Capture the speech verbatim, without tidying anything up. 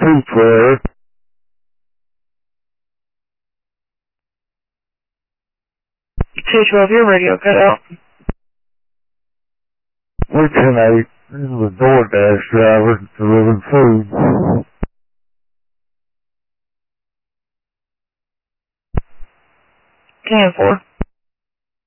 two twelve. two twelve, your radio cut out. We're ten eight. This is a DoorDash driver delivering food. ten four.